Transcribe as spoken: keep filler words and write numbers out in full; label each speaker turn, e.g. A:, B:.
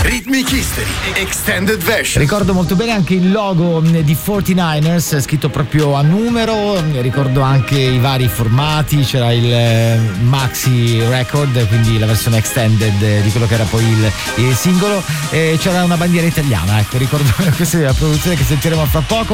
A: Rhythmic History Extended Version.
B: Ricordo molto bene anche il logo di quarantanovers scritto proprio a numero, ricordo anche i vari formati, c'era il maxi record, quindi la versione extended di quello che era poi il, il singolo, e c'era una bandiera italiana, ecco, ricordo questa è la produzione che sentiremo fra poco.